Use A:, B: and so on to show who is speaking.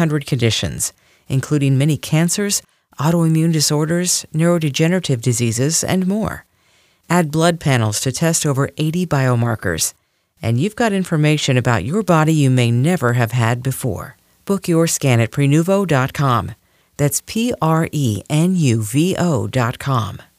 A: 200 conditions, including many cancers, autoimmune disorders, neurodegenerative diseases, and more. Add blood panels to test over 80 biomarkers, and you've got information about your body you may never have had before. Book your scan at Prenuvo.com. That's Prenuvo.com.